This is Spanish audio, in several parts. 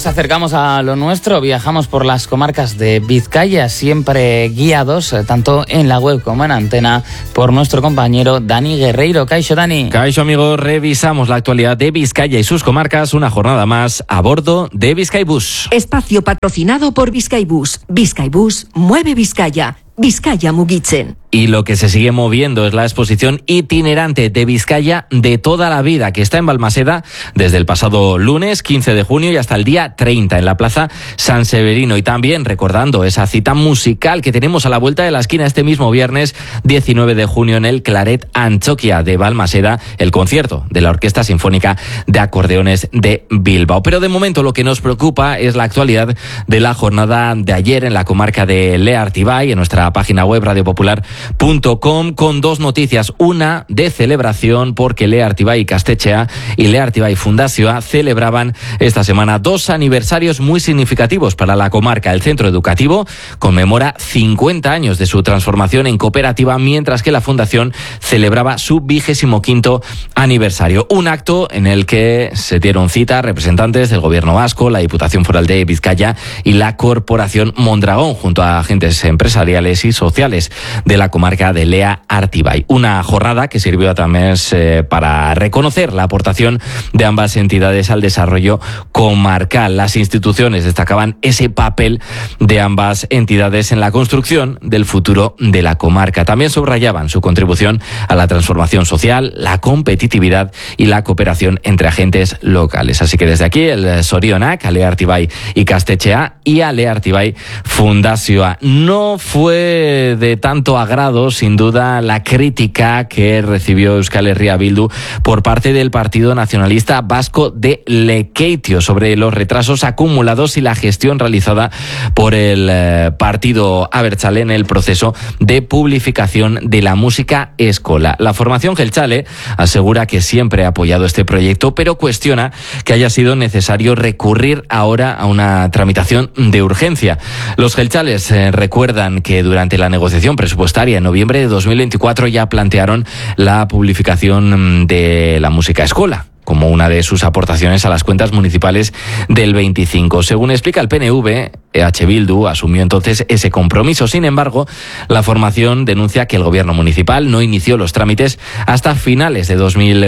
nos acercamos a lo nuestro, viajamos por las comarcas de Vizcaya, siempre guiados, tanto en la web como en antena, por nuestro compañero Dani Guerreiro. Caixo, Dani. Caixo, amigos, revisamos la actualidad de Vizcaya y sus comarcas una jornada más a bordo de Bizkaibus. Espacio patrocinado por Bizkaibus. Bizkaibus mueve Vizcaya. Vizcaya mugitzen. Y lo que se sigue moviendo es la exposición itinerante de Vizcaya de toda la vida, que está en Balmaseda desde el pasado lunes 15 de junio y hasta el día 30 en la Plaza San Severino. Y también recordando esa cita musical que tenemos a la vuelta de la esquina este mismo viernes 19 de junio en el Claret Antxokia de Balmaseda, el concierto de la Orquesta Sinfónica de Acordeones de Bilbao. Pero de momento lo que nos preocupa es la actualidad de la jornada de ayer en la comarca de Lea Artibay, en nuestra página web radiopopular.com, con dos noticias. Una de celebración, porque Lea Artibay Ikastetxea y Lea Artibay Fundazioa celebraban esta semana dos aniversarios muy significativos para la comarca. El centro educativo conmemora 50 años de su transformación en cooperativa, mientras que la fundación celebraba su 25º aniversario. Un acto en el que se dieron cita representantes del Gobierno vasco, la Diputación Foral de Vizcaya y la Corporación Mondragón, junto a agentes empresariales y sociales de la comarca de Lea Artibay. Una jornada que sirvió también para reconocer la aportación de ambas entidades al desarrollo comarcal. Las instituciones destacaban ese papel de ambas entidades en la construcción del futuro de la comarca. También subrayaban su contribución a la transformación social, la competitividad y la cooperación entre agentes locales. Así que desde aquí el Sorionak a Lea Artibay Ikastetxea y a Lea Artibay Fundazioa. No fue de tanto agrado, sin duda, la crítica que recibió Euskal Herria Bildu por parte del Partido Nacionalista Vasco de Lekeitio sobre los retrasos acumulados y la gestión realizada por el Partido Abertzale en el proceso de publificación de la música escola. La formación jeltzale asegura que siempre ha apoyado este proyecto, pero cuestiona que haya sido necesario recurrir ahora a una tramitación de urgencia. Los jeltzales recuerdan que durante la negociación presupuestaria en noviembre de 2024 ya plantearon la publificación de la música escola como una de sus aportaciones a las cuentas municipales del 25. Según explica el PNV, EH Bildu asumió entonces ese compromiso. Sin embargo, la formación denuncia que el gobierno municipal no inició los trámites hasta finales de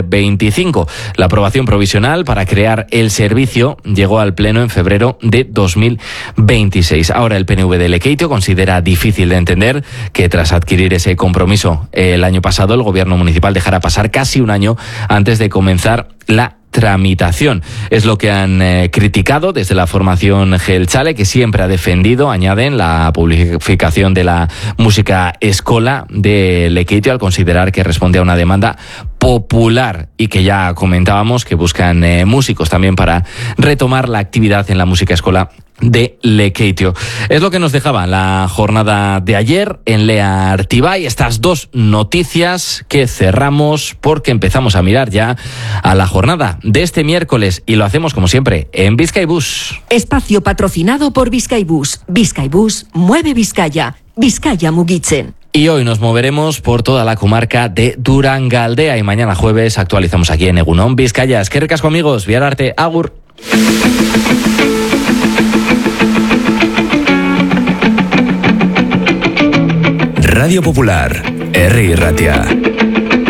2025. La aprobación provisional para crear el servicio llegó al Pleno en febrero de 2026. Ahora el PNV de Lekeitio considera difícil de entender que tras adquirir ese compromiso el año pasado, el gobierno municipal dejara pasar casi un año antes de comenzar la tramitación. Es lo que han criticado desde la formación jeltzale, que siempre ha defendido, añaden, la publificación de la música escola de Lekeitio al considerar que responde a una demanda popular y que ya comentábamos que buscan músicos también para retomar la actividad en la música escola de Lekeitio. Es lo que nos dejaba la jornada de ayer en Lea Artibay. Estas dos noticias que cerramos porque empezamos a mirar ya a la jornada de este miércoles y lo hacemos como siempre en Bizkaibus. Espacio patrocinado por Bizkaibus. Bizkaibus mueve Vizcaya. Vizcaya mugitzen. Y hoy nos moveremos por toda la comarca de Durangaldea y mañana jueves actualizamos aquí en Egunon Vizcaya. Eskerrik asko, amigos. Bihar arte. Agur. Radio Popular, Herri Irratia.